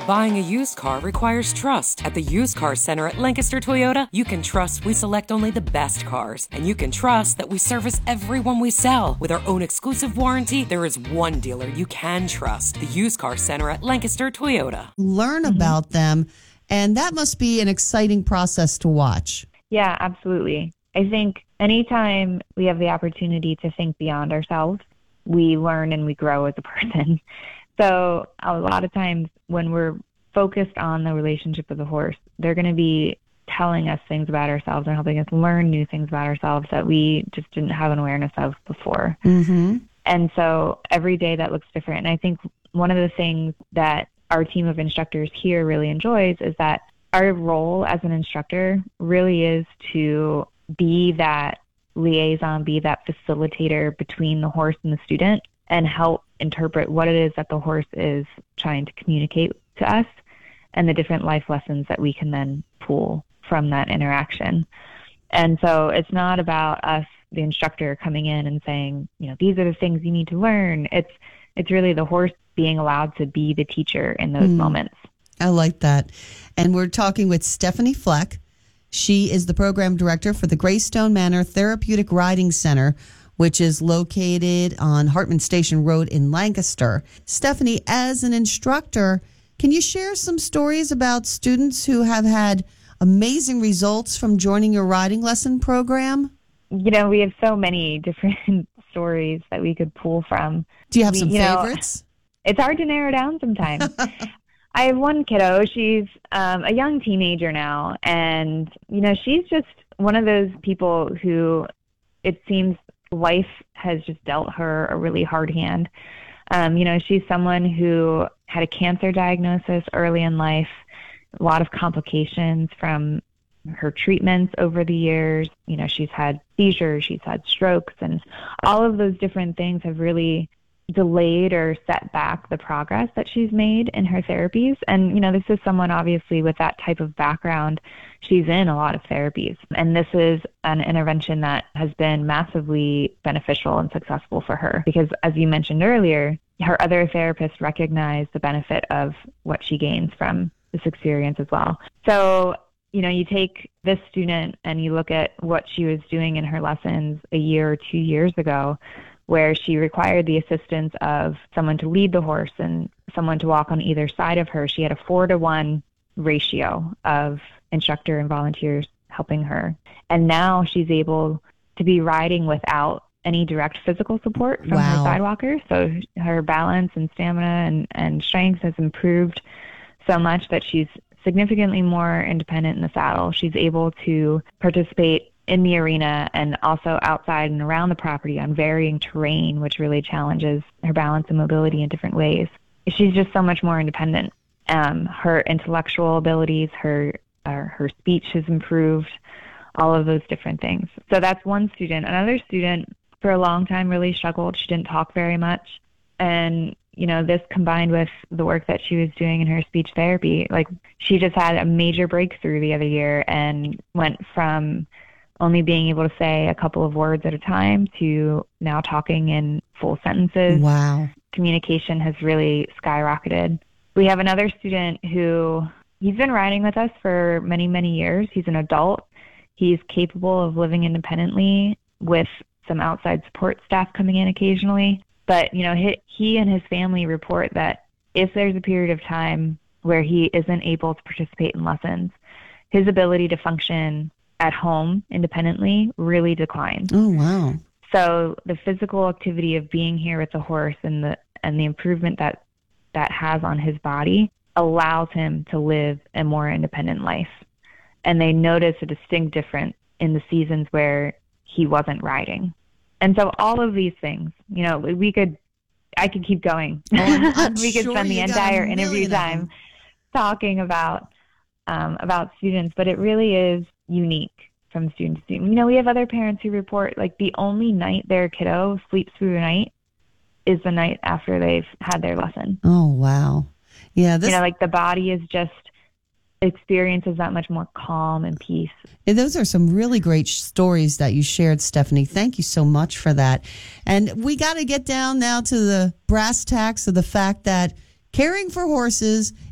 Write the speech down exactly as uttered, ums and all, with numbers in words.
Buying a used car requires trust. At the Used Car Center at Lancaster Toyota, you can trust we select only the best cars. And you can trust that we service everyone we sell. With our own exclusive warranty, there is one dealer you can trust. The Used Car Center at Lancaster Toyota. Learn mm-hmm. about them, and that must be an exciting process to watch. Yeah, absolutely. I think anytime we have the opportunity to think beyond ourselves, we learn and we grow as a person. So a lot of times when we're focused on the relationship with the horse, they're going to be telling us things about ourselves and helping us learn new things about ourselves that we just didn't have an awareness of before. Mm-hmm. And so every day that looks different. And I think one of the things that our team of instructors here really enjoys is that our role as an instructor really is to be that liaison, be that facilitator between the horse and the student, and help interpret what it is that the horse is trying to communicate to us and the different life lessons that we can then pull from that interaction. And so it's not about us, the instructor, coming in and saying, you know, these are the things you need to learn. It's it's really the horse being allowed to be the teacher in those mm, moments. I like that. And we're talking with Stephanie Fleck. She is the program director for the Greystone Manor Therapeutic Riding Center, which is located on Hartman Station Road in Lancaster. Stephanie, as an instructor, can you share some stories about students who have had amazing results from joining your riding lesson program? You know, we have so many different stories that we could pull from. Do you have we, some you favorites? Know, it's hard to narrow down sometimes. I have one kiddo. She's um, a young teenager now, and, you know, she's just one of those people who it seems life has just dealt her a really hard hand. Um, you know, she's someone who had a cancer diagnosis early in life, a lot of complications from her treatments over the years. You know, she's had seizures, she's had strokes, and all of those different things have really delayed or set back the progress that she's made in her therapies. And, you know, this is someone obviously with that type of background. She's in a lot of therapies. And this is an intervention that has been massively beneficial and successful for her because, as you mentioned earlier, her other therapists recognize the benefit of what she gains from this experience as well. So, you know, you take this student and you look at what she was doing in her lessons a year or two years ago, where she required the assistance of someone to lead the horse and someone to walk on either side of her. She had a four to one ratio of instructor and volunteers helping her. And now she's able to be riding without any direct physical support from wow. her sidewalker. So her balance and stamina and, and strength has improved so much that she's significantly more independent in the saddle. She's able to participate in the arena and also outside and around the property on varying terrain, which really challenges her balance and mobility in different ways. She's just so much more independent. Um, her intellectual abilities, her uh, her speech has improved, all of those different things. So that's one student. Another student, for a long time, really struggled. She didn't talk very much. And, you know, this combined with the work that she was doing in her speech therapy, like she just had a major breakthrough the other year and went from only being able to say a couple of words at a time to now talking in full sentences. Wow. Communication has really skyrocketed. We have another student who, he's been riding with us for many, many years. He's an adult. He's capable of living independently with some outside support staff coming in occasionally. But, you know, he, he and his family report that if there's a period of time where he isn't able to participate in lessons, his ability to function at home independently really declines. Oh, wow. So the physical activity of being here with the horse and the and the improvement that that has on his body allows him to live a more independent life. And they notice a distinct difference in the seasons where he wasn't riding. And so all of these things, you know, we could, I could keep going. Oh, I'm, I'm we could sure spend the entire interview time talking about um, about students, but it really is unique from student to student. You know, we have other parents who report like the only night their kiddo sleeps through the night is the night after they've had their lesson. Oh, wow. Yeah. This... You know, like the body is just experiences that much more calm and peace. And those are some really great stories that you shared, Stephanie. Thank you so much for that. And we got to get down now to the brass tacks of the fact that caring for horses